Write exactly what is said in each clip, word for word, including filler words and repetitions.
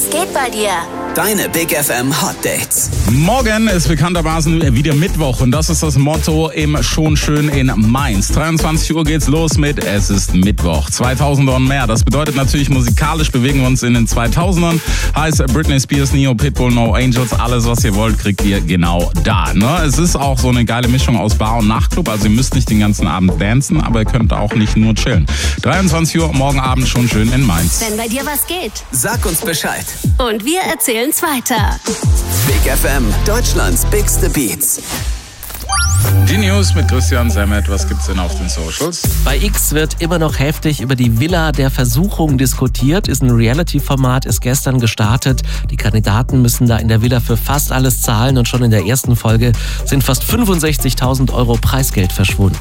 Was geht bei dir? Deine Big F M Hot Dates. Morgen ist bekanntermaßen wieder Mittwoch und das ist das Motto im Schon schön in Mainz. dreiundzwanzig Uhr geht's los mit Es ist Mittwoch. zweitausender und mehr. Das bedeutet natürlich, musikalisch bewegen wir uns in den zweitausendern. Heißt Britney Spears, Neo, Pitbull, No Angels. Alles, was ihr wollt, kriegt ihr genau da. Ne? Es ist auch so eine geile Mischung aus Bar und Nachtclub. Also ihr müsst nicht den ganzen Abend dancen, aber ihr könnt auch nicht nur chillen. dreiundzwanzig Uhr, morgen Abend Schon schön in Mainz. Wenn bei dir was geht. Sag uns Bescheid. Und wir erzählen's weiter. Big F M, Deutschlands bigste Beats. Die News mit Christian Semmet. Was gibt's denn auf den Socials? Bei X wird immer noch heftig über die Villa der Versuchung diskutiert. Ist ein Reality-Format, ist gestern gestartet. Die Kandidaten müssen da in der Villa für fast alles zahlen und schon in der ersten Folge sind fast fünfundsechzigtausend Euro Preisgeld verschwunden.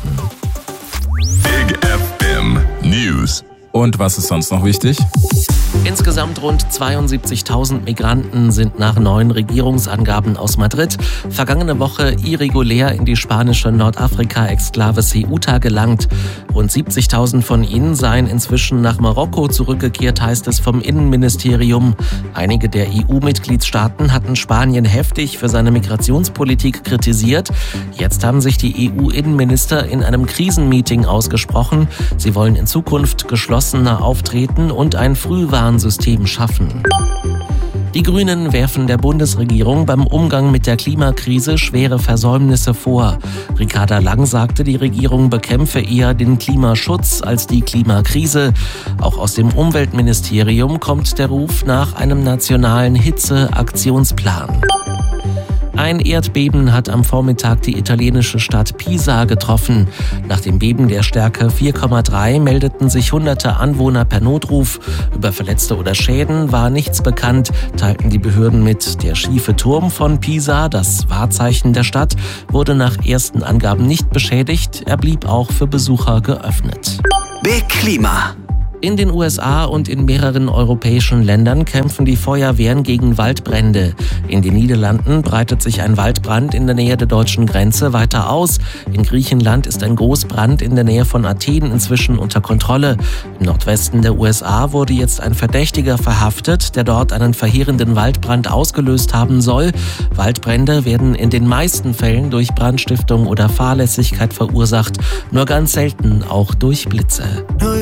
Big F M News. Und was ist sonst noch wichtig? Insgesamt rund zweiundsiebzigtausend Migranten sind nach neuen Regierungsangaben aus Madrid vergangene Woche irregulär in die spanische Nordafrika-Exklave Ceuta gelangt. Rund siebzigtausend von ihnen seien inzwischen nach Marokko zurückgekehrt, heißt es vom Innenministerium. Einige der E U-Mitgliedstaaten hatten Spanien heftig für seine Migrationspolitik kritisiert. Jetzt haben sich die E U-Innenminister in einem Krisenmeeting ausgesprochen. Sie wollen in Zukunft geschlossener auftreten und ein Frühwarnsystem schaffen. Die Grünen werfen der Bundesregierung beim Umgang mit der Klimakrise schwere Versäumnisse vor. Ricarda Lang sagte, die Regierung bekämpfe eher den Klimaschutz als die Klimakrise. Auch aus dem Umweltministerium kommt der Ruf nach einem nationalen Hitzeaktionsplan. Ein Erdbeben hat am Vormittag die italienische Stadt Pisa getroffen. Nach dem Beben der Stärke vier Komma drei meldeten sich hunderte Anwohner per Notruf. Über Verletzte oder Schäden war nichts bekannt, teilten die Behörden mit. Der schiefe Turm von Pisa, das Wahrzeichen der Stadt, wurde nach ersten Angaben nicht beschädigt. Er blieb auch für Besucher geöffnet. Big Klima. In den U S A und in mehreren europäischen Ländern kämpfen die Feuerwehren gegen Waldbrände. In den Niederlanden breitet sich ein Waldbrand in der Nähe der deutschen Grenze weiter aus. In Griechenland ist ein Großbrand in der Nähe von Athen inzwischen unter Kontrolle. Im Nordwesten der U S A wurde jetzt ein Verdächtiger verhaftet, der dort einen verheerenden Waldbrand ausgelöst haben soll. Waldbrände werden in den meisten Fällen durch Brandstiftung oder Fahrlässigkeit verursacht, nur ganz selten auch durch Blitze.